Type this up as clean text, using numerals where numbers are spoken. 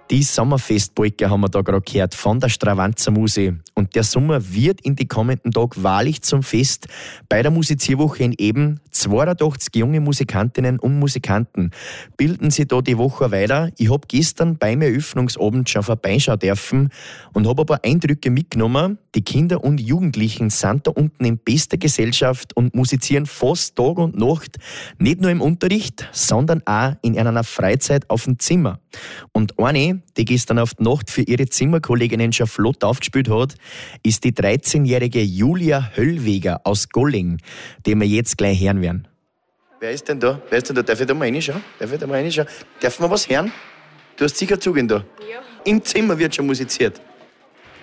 Die Sommerfestpolka haben wir da gerade gehört von der Stravanzer Muse. Und der Sommer wird in die kommenden Tagen wahrlich zum Fest. Bei der Musizierwoche in Eben 82 junge Musikantinnen und Musikanten bilden sie da die Woche weiter. Ich habe gestern beim Eröffnungsabend schon vorbeischauen dürfen und habe ein paar Eindrücke mitgenommen. Die Kinder und Jugendlichen sind da unten in bester Gesellschaft und musizieren fast Tag und Nacht. Nicht nur im Unterricht, sondern auch in einer Freizeit auf dem Zimmer. Und eine, die gestern auf die Nacht für ihre Zimmerkolleginnen schon flott aufgespielt hat, ist die 13-jährige Julia Höllweger aus Golling, die wir jetzt gleich hören werden. Wer ist denn da? Darf ich da mal reinschauen? Darf wir was hören? Du hast sicher Zugehen da? Ja. Im Zimmer wird schon musiziert.